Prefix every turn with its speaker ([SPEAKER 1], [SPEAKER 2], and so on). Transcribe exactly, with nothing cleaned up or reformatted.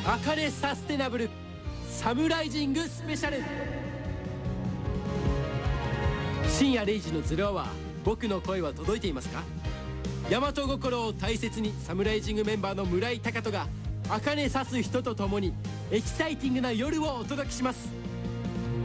[SPEAKER 1] あかねサステナブルサムライジングスペシャル。深夜れいじのズルアワー、僕の声は届いていますか？大和心を大切にサムライジングメンバーの村井貴人があかね刺す人と共にエキサイティングな夜をお届けします。